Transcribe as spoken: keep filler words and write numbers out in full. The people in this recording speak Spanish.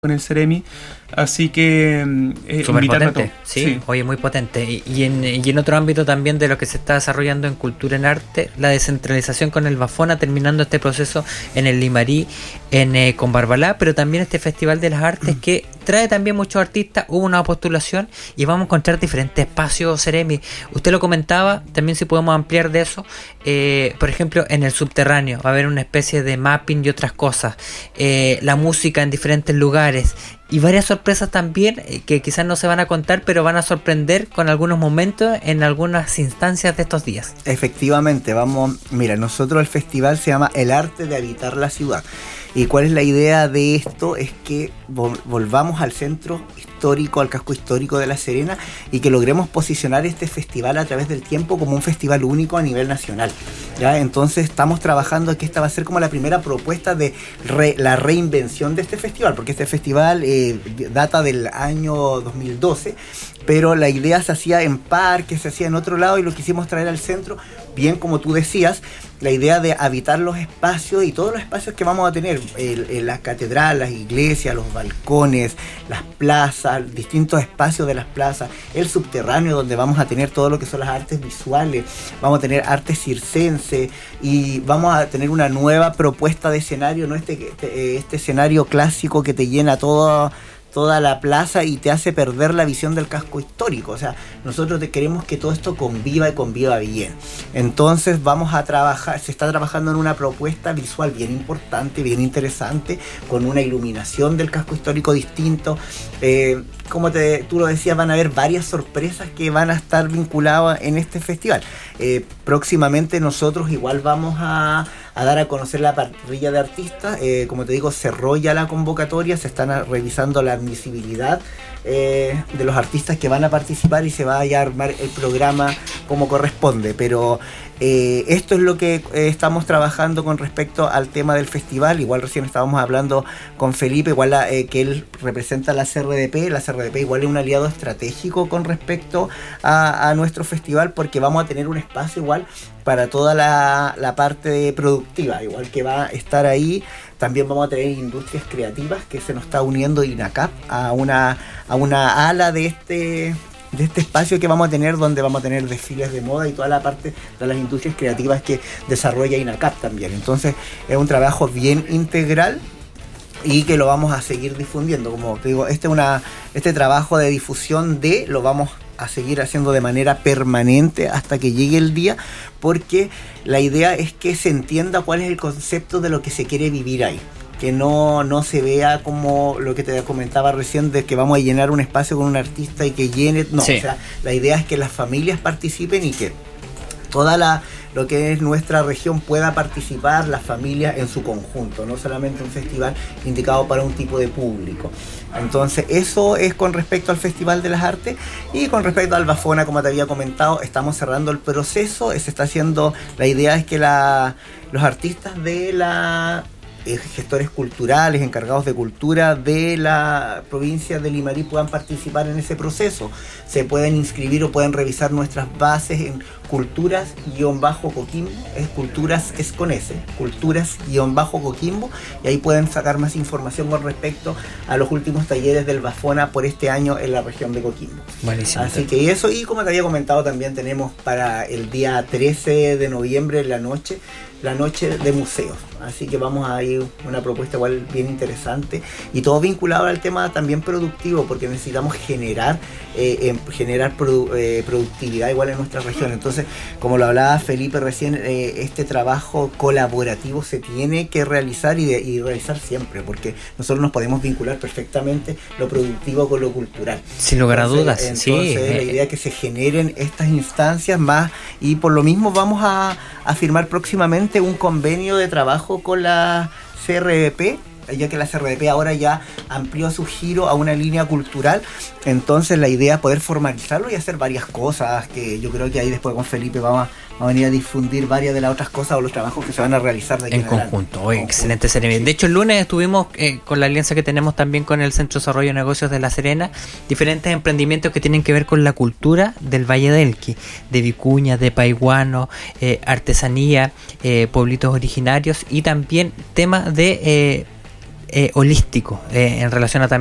con el Ceremi, así que eh, súper invitarlo a potente, todos. sí, Sí. oye, muy potente. Y, y, en, y en otro ámbito también de lo que se está desarrollando en cultura en arte, la descentralización con el Bafona, terminando este proceso en el Limarí, en eh, con Barbalá, pero también este Festival de las Artes que trae también muchos artistas. Hubo una postulación y vamos a encontrar diferentes espacios, Ceremi. Usted lo comentaba, también si podemos ampliar de eso, eh, por ejemplo, en el subterráneo va a haber una especie de mapping y otras cosas, eh, la música en diferentes lugares y varias sorpresas también eh, que quizás no se van a contar, pero van a sorprender con algunos momentos en algunas instancias de estos días. Efectivamente, vamos, mira, nosotros el festival se llama El Arte de Habitar la Ciudad. ¿Y cuál es la idea de esto? Es que vol- volvamos al centro histórico, al casco histórico de La Serena, y que logremos posicionar este festival a través del tiempo como un festival único a nivel nacional, ¿ya? Entonces estamos trabajando que esta va a ser como la primera propuesta de re- la reinvención de este festival, porque este festival eh, data del año dos mil doce, pero la idea se hacía en parques, se hacía en otro lado y lo quisimos traer al centro, bien como tú decías, la idea de habitar los espacios y todos los espacios que vamos a tener, el, el, las catedrales, las iglesias, los balcones, las plazas, distintos espacios de las plazas, el subterráneo donde vamos a tener todo lo que son las artes visuales, vamos a tener arte circense y vamos a tener una nueva propuesta de escenario, no este, este, este escenario clásico que te llena todo toda la plaza y te hace perder la visión del casco histórico. O sea, nosotros te queremos que todo esto conviva y conviva bien. Entonces vamos a trabajar, se está trabajando en una propuesta visual bien importante, bien interesante, con una iluminación del casco histórico distinto. Eh, como te, tú lo decías, van a haber varias sorpresas que van a estar vinculadas en este festival. Eh, próximamente nosotros igual vamos a, a dar a conocer la parrilla de artistas. Eh, como te digo, cerró ya la convocatoria, se están a, revisando la admisibilidad eh, de los artistas que van a participar y se va a ya armar el programa como corresponde. Pero eh, esto es lo que eh, estamos trabajando con respecto al tema del festival. Igual recién estábamos hablando con Felipe, igual la, eh, que él representa la C R D P. La C R D P igual es un aliado estratégico con respecto a, a nuestro festival, porque vamos a tener un espacio igual para toda la, la parte productiva, igual que va a estar ahí. También vamos a tener industrias creativas, que se nos está uniendo INACAP a una, a una ala de este, de este espacio que vamos a tener, donde vamos a tener desfiles de moda y toda la parte de las industrias creativas que desarrolla INACAP también. Entonces es un trabajo bien integral y que lo vamos a seguir difundiendo. Como te digo, este, una, este trabajo de difusión de lo vamos a seguir haciendo de manera permanente hasta que llegue el día, porque la idea es que se entienda cuál es el concepto de lo que se quiere vivir ahí, que no, no se vea como lo que te comentaba recién, de que vamos a llenar un espacio con un artista y que llene, no, sí. O sea, la idea es que las familias participen y que toda la lo que es nuestra región pueda participar, las familias en su conjunto, no solamente un festival indicado para un tipo de público. Entonces eso es con respecto al Festival de las Artes. Y con respecto al Bafona, como te había comentado, estamos cerrando el proceso, se está haciendo, la idea es que la, los artistas de la eh, gestores culturales, encargados de cultura de la provincia de Limarí puedan participar en ese proceso. Se pueden inscribir o pueden revisar nuestras bases en culturas-coquimbo, es culturas es con S, culturas-coquimbo, y ahí pueden sacar más información con respecto a los últimos talleres del Bafona por este año en la región de Coquimbo. Buenísimo. Así que eso, y como te había comentado, también tenemos para el día trece de noviembre en la noche, la noche de museos. Así que vamos a ir una propuesta igual bien interesante y todo vinculado al tema también productivo, porque necesitamos generar eh, generar produ- eh, productividad igual en nuestra región. Entonces, como lo hablaba Felipe recién, eh, este trabajo colaborativo se tiene que realizar y, de, y realizar siempre, porque nosotros nos podemos vincular perfectamente lo productivo con lo cultural. Sin lugar a entonces, dudas, entonces, sí. La idea es que se generen estas instancias más, y por lo mismo vamos a, a firmar próximamente un convenio de trabajo con la C R D P, ya que la C R D P ahora ya amplió su giro a una línea cultural. Entonces la idea es poder formalizarlo y hacer varias cosas, que yo creo que ahí después con Felipe vamos a, vamos a venir a difundir varias de las otras cosas o los trabajos que se van a realizar de aquí en, en conjunto. Oye, excelente serie. De hecho, el lunes estuvimos eh, con la alianza que tenemos también con el Centro de Desarrollo de Negocios de La Serena, diferentes emprendimientos que tienen que ver con la cultura del Valle del Elqui, de Vicuña, de Paiguano, eh, artesanía, eh, pueblitos originarios y también temas de... Eh, eh, holístico eh, en relación a